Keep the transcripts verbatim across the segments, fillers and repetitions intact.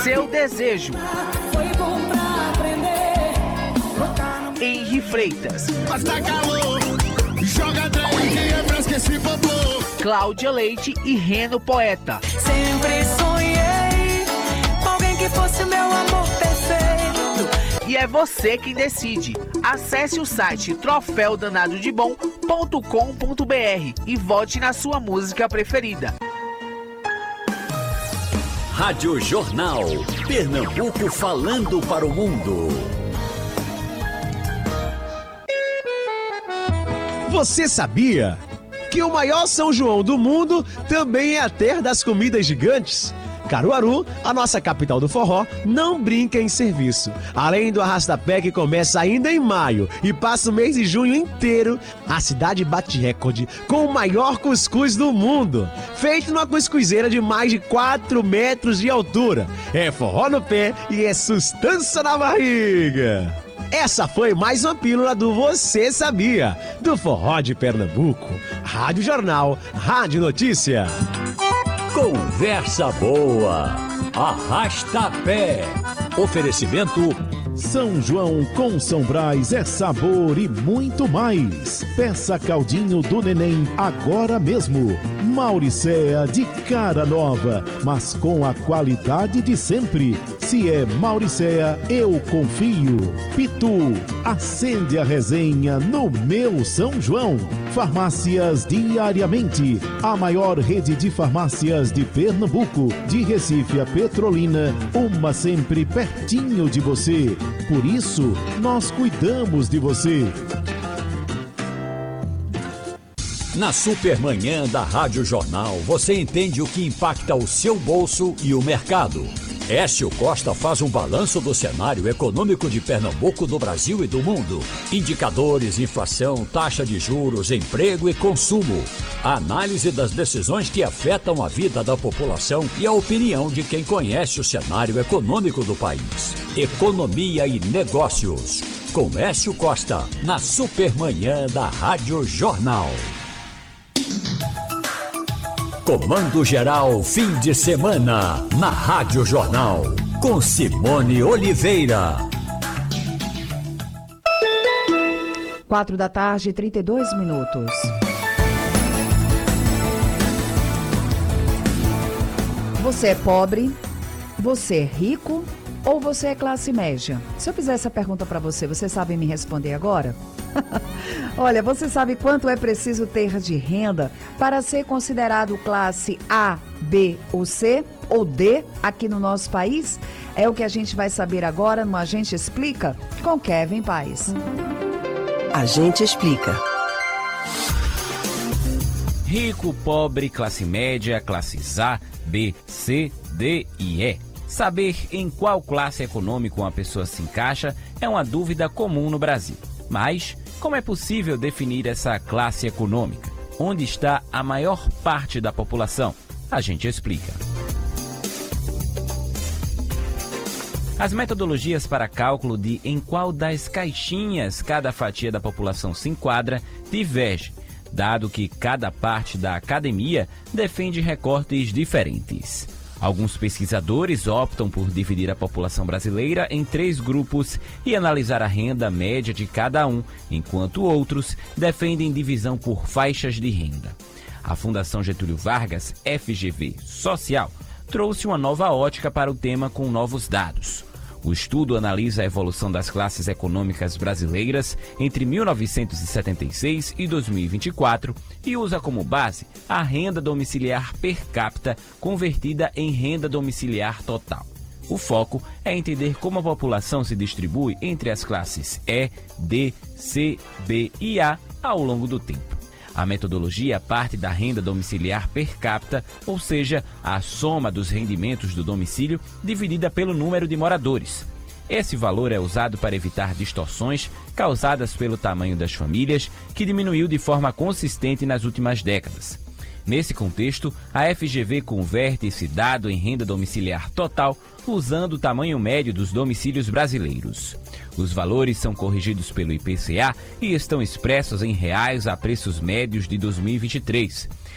seu desejo. Henri Freitas, Cláudia Leite e Reno Poeta. Sempre sonhei com alguém que fosse meu amor perfeito. E é você quem decide. Acesse o site troféu danado de bom ponto com ponto br e vote na sua música preferida. Rádio Jornal, Pernambuco falando para o mundo. Você sabia que o maior São João do mundo também é a terra das comidas gigantes? Caruaru, a nossa capital do forró, não brinca em serviço. Além do arrastapé que começa ainda em maio e passa o mês de junho inteiro, a cidade bate recorde com o maior cuscuz do mundo, feito numa cuscuzeira de mais de quatro metros de altura. É forró no pé e é sustância na barriga. Essa foi mais uma pílula do Você Sabia, do Forró de Pernambuco. Rádio Jornal, Rádio Notícia. Conversa boa, arrasta pé. Oferecimento São João com São Brás é sabor e muito mais. Peça caldinho do neném agora mesmo. Mauricéa de cara nova, mas com a qualidade de sempre. Se é Mauricéa, eu confio. Pitu, acende a resenha no meu São João. Farmácias Diariamente, a maior rede de farmácias de Pernambuco, de Recife a Petrolina, uma sempre pertinho de você. Por isso, nós cuidamos de você. Na Supermanhã da Rádio Jornal, você entende o que impacta o seu bolso e o mercado. Écio Costa faz um balanço do cenário econômico de Pernambuco, do Brasil e do mundo. Indicadores, inflação, taxa de juros, emprego e consumo. A análise das decisões que afetam a vida da população e a opinião de quem conhece o cenário econômico do país. Economia e negócios. Com Écio Costa, na Supermanhã da Rádio Jornal. Comando Geral fim de semana na Rádio Jornal com Simone Oliveira. Quatro da tarde, trinta e dois minutos. Você é pobre? Você é rico? Ou você é classe média? Se eu fizer essa pergunta para você, você sabe me responder agora? Olha, você sabe quanto é preciso ter de renda para ser considerado classe A, B ou C ou D aqui no nosso país? É o que a gente vai saber agora no A Gente Explica com Kevin Paes. A Gente Explica. Rico, pobre, classe média, classes A, B, C, D e E. Saber em qual classe econômica uma pessoa se encaixa é uma dúvida comum no Brasil. Mas como é possível definir essa classe econômica? Onde está a maior parte da população? A gente explica. As metodologias para cálculo de em qual das caixinhas cada fatia da população se enquadra divergem, dado que cada parte da academia defende recortes diferentes. Alguns pesquisadores optam por dividir a população brasileira em três grupos e analisar a renda média de cada um, enquanto outros defendem divisão por faixas de renda. A Fundação Getúlio Vargas, F G V Social, trouxe uma nova ótica para o tema com novos dados. O estudo analisa a evolução das classes econômicas brasileiras entre mil novecentos e setenta e seis e dois mil e vinte e quatro e usa como base a renda domiciliar per capita convertida em renda domiciliar total. O foco é entender como a população se distribui entre as classes E, D, C, B e A ao longo do tempo. A metodologia parte da renda domiciliar per capita, ou seja, a soma dos rendimentos do domicílio dividida pelo número de moradores. Esse valor é usado para evitar distorções causadas pelo tamanho das famílias, que diminuiu de forma consistente nas últimas décadas. Nesse contexto, a F G V converte esse dado em renda domiciliar total, usando o tamanho médio dos domicílios brasileiros. Os valores são corrigidos pelo I P C A e estão expressos em reais a preços médios de dois mil e vinte e três.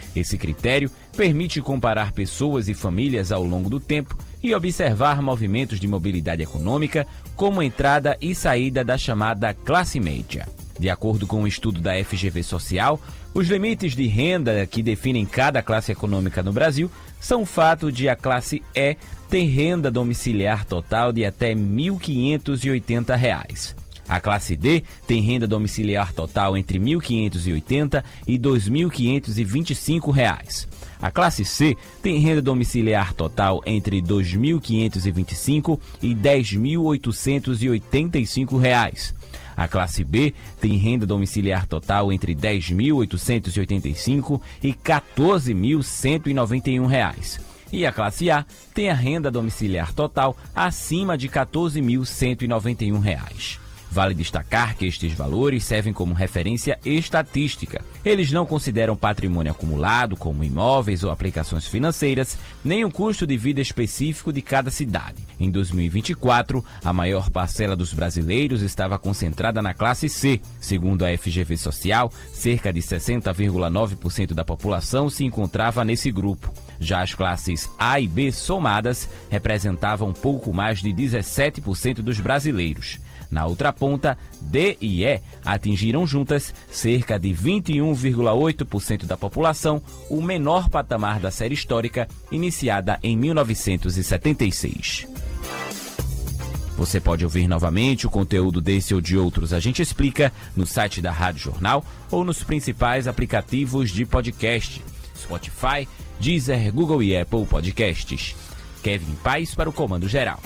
Esse critério permite comparar pessoas e famílias ao longo do tempo e observar movimentos de mobilidade econômica, como entrada e saída da chamada classe média. De acordo com um estudo da F G V Social, os limites de renda que definem cada classe econômica no Brasil são o fato de a classe E ter renda domiciliar total de até mil quinhentos e oitenta reais. A classe D tem renda domiciliar total entre mil quinhentos e oitenta e dois mil quinhentos e vinte e cinco reais. A classe C tem renda domiciliar total entre dois mil quinhentos e vinte e cinco e dez mil oitocentos e oitenta e cinco reais. A classe B tem renda domiciliar total entre dez mil oitocentos e oitenta e cinco e quatorze mil cento e noventa e um reais. E a classe A tem a renda domiciliar total acima de quatorze mil cento e noventa e um reais. Vale destacar que estes valores servem como referência estatística. Eles não consideram patrimônio acumulado, como imóveis ou aplicações financeiras, nem o custo de vida específico de cada cidade. Em dois mil e vinte e quatro, a maior parcela dos brasileiros estava concentrada na classe C. Segundo a F G V Social, cerca de sessenta vírgula nove por cento da população se encontrava nesse grupo. Já as classes A e B somadas representavam pouco mais de dezessete por cento dos brasileiros. Na outra ponta, D e E atingiram juntas cerca de vinte e um vírgula oito por cento da população, o menor patamar da série histórica, iniciada em mil novecentos e setenta e seis. Você pode ouvir novamente o conteúdo desse ou de outros A Gente Explica no site da Rádio Jornal ou nos principais aplicativos de podcast, Spotify, Deezer, Google e Apple Podcasts. Kevin Paes para o Comando Geral.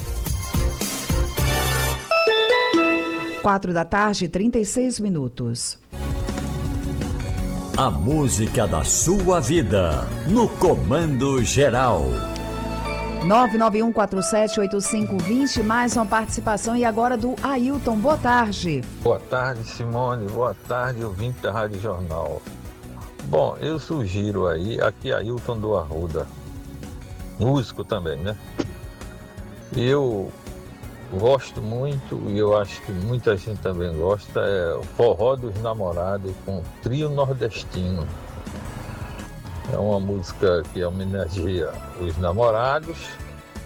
Quatro da tarde, trinta e seis minutos. A música da sua vida, no Comando Geral. nove nove um quatro sete oito cinco dois zero, mais uma participação e agora do Ailton. Boa tarde. Boa tarde, Simone. Boa tarde, ouvinte da Rádio Jornal. Bom, eu sugiro aí, aqui Ailton do Arruda, músico também, né? Eu gosto muito, e eu acho que muita gente também gosta, é o Forró dos Namorados com Trio Nordestino. É uma música que homenageia os namorados